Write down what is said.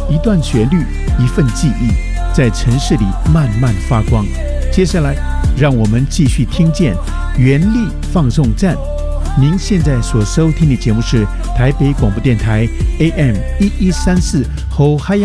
一段旋律，一份记忆，在城市里慢慢发光。接下来，让我们继续听见原力放送站。您现在所收听的节目是台北广播电台 AM 1134后海洋